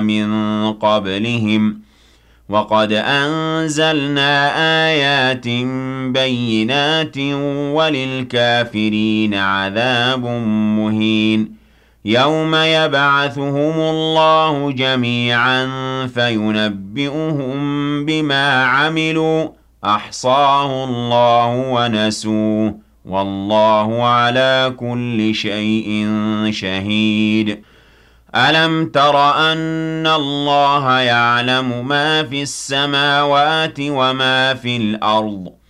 مِن قَبْلِهِمْ ۚ وَقَدْ أَنزَلْنَا آيَاتٍ بَيِّنَاتٍ ۖ وَلِلْكَافِرِينَ عَذَابٌ مُّهِينٌ يَوْمَ يَبْعَثُهُمُ اللَّهُ جَمِيعًا فَيُنَبِّئُهُم بِمَا عَمِلُوا ۚ أَحْصَاهُ اللَّهُ وَنَسُوهُ ۚ وَاللَّهُ عَلَىٰ كُلِّ شَيْءٍ شَهِيدٌ أَلَمْ تَرَ أَنَّ اللَّهَ يَعْلَمُ مَا فِي السَّمَاوَاتِ وَمَا فِي الْأَرْضِ